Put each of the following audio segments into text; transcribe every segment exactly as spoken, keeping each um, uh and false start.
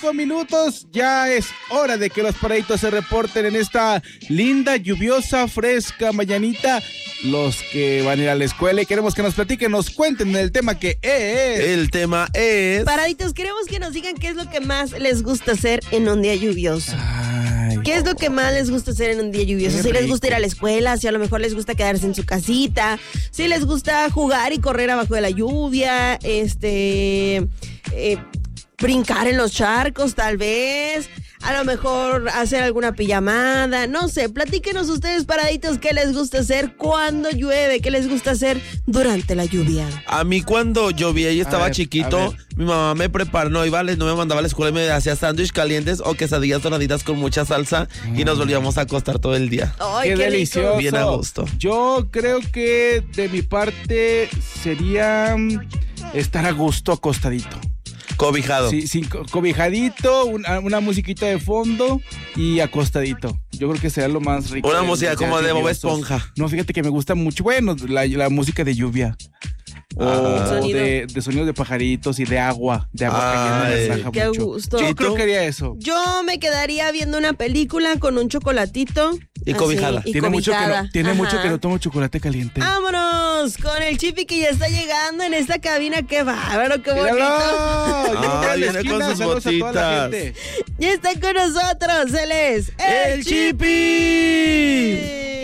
cinco minutos. Ya es hora de que los paraditos se reporten en esta linda, lluviosa, fresca mañanita. Los que van a ir a la escuela y queremos que nos platiquen, nos cuenten el tema que es. El tema es... Paraditos, queremos que nos digan qué es lo que más les gusta hacer en un día lluvioso. Ay, ¿Qué es lo que más les gusta hacer en un día lluvioso? Si les gusta ir a la escuela, si a lo mejor les gusta quedarse en su casita, si les gusta jugar y correr abajo de la lluvia, este... Eh, brincar en los charcos, tal vez. A lo mejor hacer alguna pijamada. No sé, platíquenos ustedes, paraditos, qué les gusta hacer cuando llueve, qué les gusta hacer durante la lluvia. A mí cuando llovía y estaba ver, chiquito, mi mamá me preparó, no iba, no me mandaba a la escuela y me hacía sándwich calientes o quesadillas doraditas con mucha salsa mm. y nos volvíamos a acostar todo el día. ¡Ay, qué, qué delicioso! rico! Bien a gusto. Yo creo que de mi parte sería estar a gusto acostadito. Cobijado. Sí, sí, co- cobijadito, una, una musiquita de fondo y acostadito. Yo creo que sería lo más rico. Una de- música de como de Bob lluviosos. Esponja. No, fíjate que me gusta mucho, bueno, la, la música de lluvia. O Ah. Sonido. de, de sonidos de pajaritos y de agua, de agua cayendo, me Ay, relaja qué a mucho. gusto. Yo ¿Y creo tú? que haría eso. Yo me quedaría viendo una película con un chocolatito. Y cobijada. Así, y Tiene, mucho que, cobijada. no, tiene Ajá. mucho que no tomo chocolate caliente. ¡Vámonos! Con el Chipi que ya está llegando en esta cabina. ¡Qué bárbaro, qué bonito! ¡Míralo! Ah, Ya está en la viene esquina, con sus saludos a toda la botitas. gente. Ya está con nosotros, él es ¡El Chipi!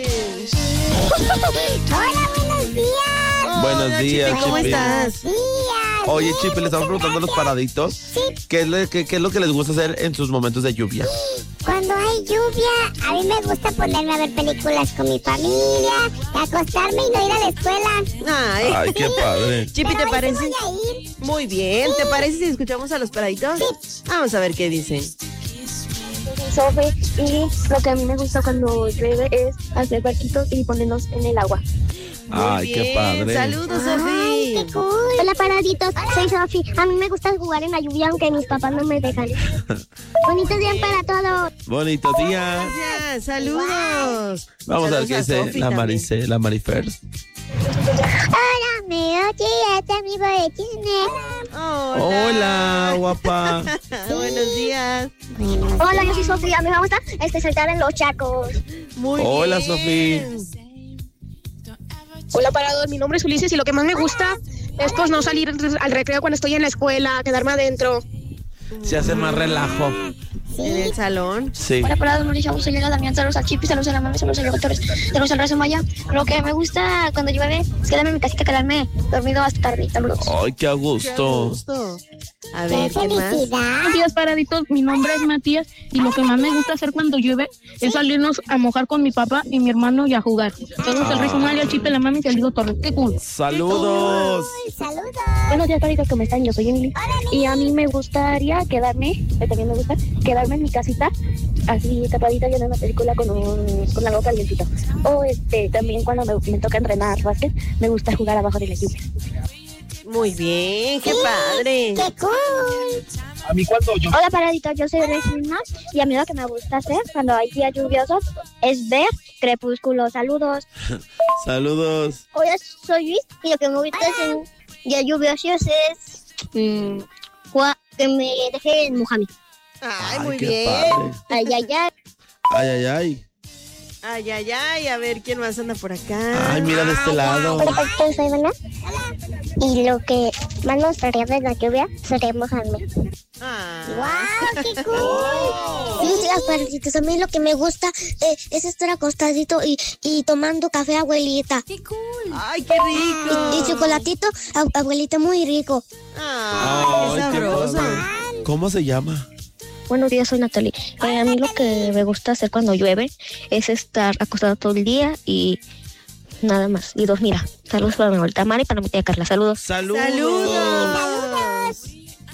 Hola, buenos días. Buenos Hola, días, Chipi, ¿cómo Chipi. estás? Días. Oye, Chipi, le estamos preguntando a los paraditos ¿qué es, lo, qué, qué es lo que les gusta hacer en sus momentos de lluvia. Cuando hay lluvia, a mí me gusta ponerme a ver películas con mi familia, acostarme y no ir a la escuela. Ay, Ay, qué padre. Chipi, ¿te Pero hoy sí parece? voy a ir. Muy bien, ¿te parece si escuchamos a los paraditos? Vamos a ver qué dicen. Sofi, y lo que a mí me gusta cuando llueve es hacer barquitos y ponerlos en el agua. Muy Ay, qué bien. padre. Saludos, Ay, Sofi. qué cool. Hola, paraditos. Soy Sofi. A mí me gusta jugar en la lluvia, aunque mis papás no me dejan. Bonito día para todos. Bonito día. Gracias, saludos. Vamos a ver Saludos qué dice Sofi la también. Marice, la Marifer. Hola, me oye, este amigo de chisme. Hola. Hola, guapa. Buenos días. Hola, yo soy Sofi. A mí me gusta este, saltar en los charcos. Muy Hola, bien. Sofi. Hola, parados. Mi nombre es Ulises y lo que más me gusta es pues no salir al recreo cuando estoy en la escuela, quedarme adentro. Se hace más relajo. En el salón. Sí. Hola, parados. Mauricio, soy Lela Damián. Saludos al Chipi, saludos a la mami, saludos a los doctores, saludos al Rezo Maya. Lo que me gusta cuando llueve es quedarme en mi casita, quedarme dormido hasta tarde. Saludos. Ay, qué a Qué gusto. gusto. A ¡Qué ver, ¿qué más? felicidad! Buenos días, paraditos. Mi nombre es Matías y lo que más me gusta hacer cuando llueve es salirnos a mojar con mi papá y mi hermano y a jugar. Saludos al Rey Somalia, al Chipe, la mami y al Diego Torres. ¡Qué cool! Saludos. ¡Saludos! Buenos días, paraditos, ¿cómo están? Yo soy Emily. Y a mí me gustaría quedarme, eh, también me gusta, quedarme en mi casita, así tapadita viendo una película con un, con algo calientito. O este, también cuando me, me toca entrenar básquet, me gusta jugar abajo de la lluvia. Muy bien, qué padre. ¡Qué cool! A mí cuando yo... Hola, paraditos, yo soy Regina y a mí lo que me gusta hacer cuando hay días lluviosos es ver Crepúsculo. Saludos. Saludos. Hola, soy Luis y lo que me gusta hacer en días lluviosos es mm, jugar- que me deje en Mojami. Ay, muy qué bien. padre. Ay, ay, ay. Ay, ay, ay. Ay, ay, ay. A ver, ¿quién más anda por acá? Ay, mira de este lado. Hola, paraditos, soy Ivana. Y lo que más me gustaría de la lluvia sería mojarme. Ah. ¡Wow! ¡Qué cool! Sí, las paraditos. A mí lo que me gusta eh, es estar acostadito y, y tomando café, abuelita. Ay, qué rico. Y, y chocolatito, a- abuelita, muy rico. Ah, qué Ay, qué sabroso. padre. ¿Cómo se llama? Buenos días, soy Natalie. Eh, a mí lo que me gusta hacer cuando llueve es estar acostada todo el día y nada más. Y dos, mira, saludos para mi abuelita Mari y para mi tía Carla. Saludos. Saludos. Saludos.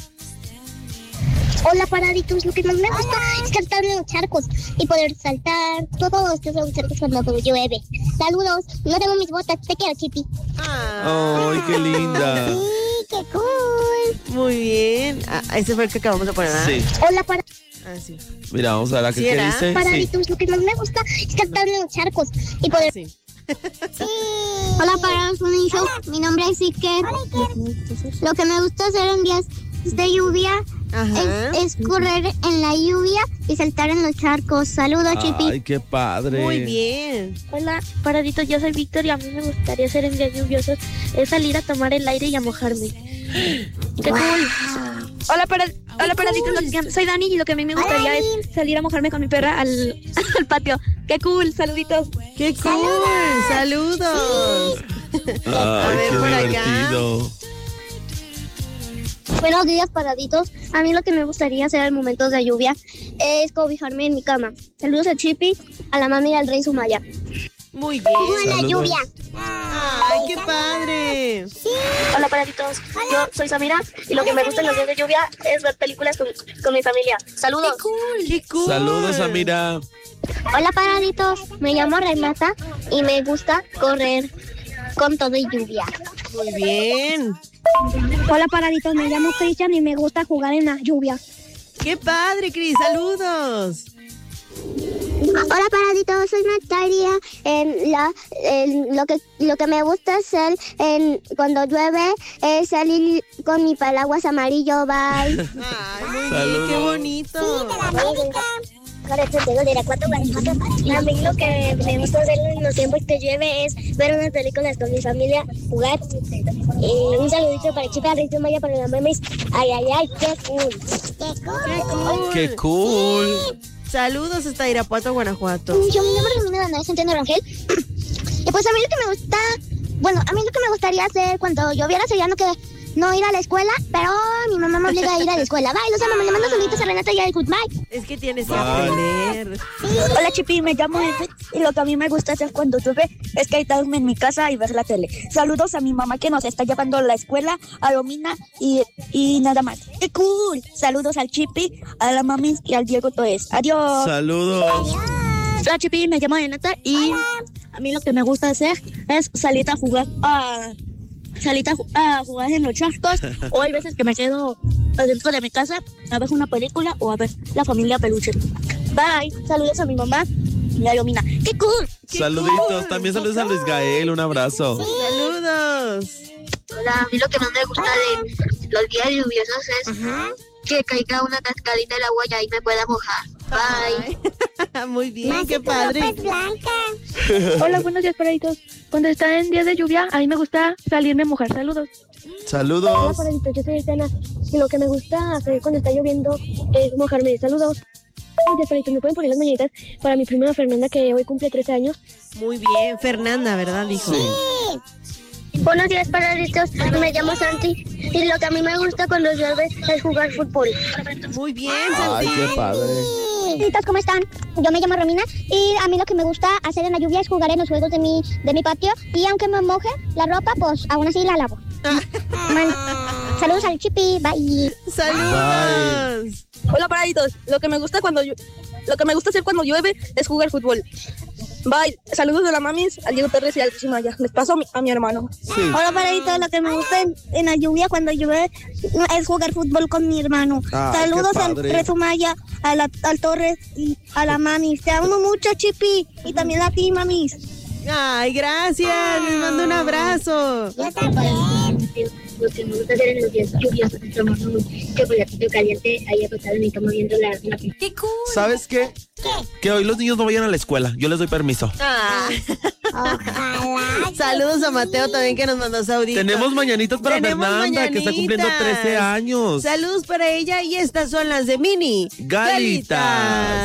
Hola, paraditos. Lo que más me gusta es cantar en los charcos y poder saltar todos los charcos cuando llueve. Saludos. No tengo mis botas. Te quiero, Chipi. Ah, Ay, qué linda. Sí, qué cool. muy bien. Ah, ese fue el que acabamos de poner, ¿verdad? Sí. Hola, para, Ah, sí. Mira, vamos a ver qué, ¿Sí qué era? dice. Sí. paraditos. Lo que más me gusta es cantar en los charcos y Ah, poder... sí. Hola, parados, un show. Mi nombre es Iker. Lo que me gusta hacer en días de lluvia Ajá. Es, es correr en la lluvia y saltar en los charcos. Saludos, Chipi. Ay, qué padre. Muy bien. Hola, paraditos, yo soy Víctor y a mí me gustaría hacer en días lluviosos es salir a tomar el aire y a mojarme. ¡Qué cool! Hola, para, hola paraditos, lo que- soy Dani y lo que a mí me gustaría es salir a mojarme con mi perra al, al patio. ¡Qué cool! Saluditos. ¡Qué cool! ¡Saludos! A Ay, ver, qué por acá. divertido. Buenos días, paraditos. A mí lo que me gustaría hacer en momentos de lluvia es cobijarme en mi cama. Saludos a Chipi, a la mami y al rey Sumaya. Muy bien. la Saludos. lluvia. ¡Ay, qué padre! Hola, paraditos. Yo soy Samira y lo que me gusta en los días de lluvia es ver películas con, con mi familia. Saludos. ¡Qué cool! Saludos, Amira. Hola, paraditos. Me llamo Renata y me gusta correr con todo y lluvia. Muy bien. Hola, paraditos. Me llamo Cristian y me gusta jugar en la lluvia. ¡Qué padre, Cris! ¡Saludos! Hola, paraditos. Soy Natalia. En la, en lo que lo que me gusta hacer en cuando llueve es salir con mi paraguas amarillo. Bye. ¡Ay, muy bien! Saludos. ¡Qué bonito! A mí lo que me gusta hacer en los tiempos que llueve es ver unas películas con mi familia, jugar. Y un saludito para Chica, Rito Maya, para las memes. Ay, ay, ay, qué cool. ¡Qué cool! Qué cool. Saludos hasta Irapuato, Guanajuato. Yo me llamo Romina Danae Centeno Rangel. Y pues a mí lo que me gusta, bueno, a mí lo que me gustaría hacer cuando lloviera sería no que no ir a la escuela, pero mi mamá me obliga a ir a la escuela. Bye, los amo, le mando saluditos a Renata y a Goodbye. Es que tienes que Bye. aprender. Hola, Chipi, me llamo Edwin y lo que a mí me gusta hacer cuando llueve es quedarme en mi casa y ver la tele. Saludos a mi mamá que nos está llevando a la escuela, a Romina y, y nada más. ¡Qué cool! Saludos al Chipi, a la mami y al Diego Torres. Adiós. Saludos. Hola, Chipi, me llamo Renata y a mí lo que me gusta hacer es salir a jugar a... salir a, ju- a jugar en los charcos o hay veces que me quedo dentro de mi casa a ver una película o a ver La Familia Peluche. Bye. Saludos a mi mamá y a Romina. ¡Qué cool! Saluditos. También saludos a Luis Gael. Un abrazo. ¡Saludos! Hola, a mí lo que más me gusta de los días lluviosos es que caiga una cascadita del agua y ahí me pueda mojar. Bye. Ay, muy bien, qué padre. Hola, buenos días, paraditos. Cuando está en días de lluvia, a mí me gusta salirme a mojar. Saludos. Saludos. paraditos, yo soy Estena y lo que me gusta hacer cuando está lloviendo es mojarme. Saludos. Buenos días, paraditos. ¿Me pueden poner las mañanitas para mi prima Fernanda que hoy cumple trece años? Muy bien, Fernanda, ¿verdad, hijo? Buenos días, paraditos. Me llamo Santi y lo que a mí me gusta cuando llueve es jugar fútbol. Muy bien, Ay, Santi. qué padre. Chicos, ¿cómo están? Yo me llamo Romina y a mí lo que me gusta hacer en la lluvia es jugar en los juegos de mi, de mi patio y aunque me moje la ropa, pues aún así la lavo. Man, saludos al Chipi, bye. Saludos. Hola, paraditos. Lo que me gusta cuando llu- lo que me gusta hacer cuando llueve es jugar fútbol. Bye. Saludos de la mamis, al Diego Torres y al Simaya. Les paso a mi, a mi hermano. Sí. Hola, paraditos. Lo que me gusta en, en la lluvia cuando llueve es jugar fútbol con mi hermano. Ay, Saludos qué al padre. Resumaya, a la, al Torres y a la mamis. Te amo mucho, Chipi, y también a ti, mamis. Ay, gracias. Les mando un abrazo. Yo también. Lo que me gusta hacer en los días lluviosos es tomar un chocolatito caliente ahí acostado en mi cama viendo la, la ¡Qué cool! ¿Sabes qué? Que hoy los niños no vayan a la escuela. Yo les doy permiso. Ah. Saludos a Mateo también que nos mandó saudito. Tenemos mañanitas para Tenemos Fernanda, que está cumpliendo mañanitas. trece años. Saludos para ella y estas son las de Mini Galitas.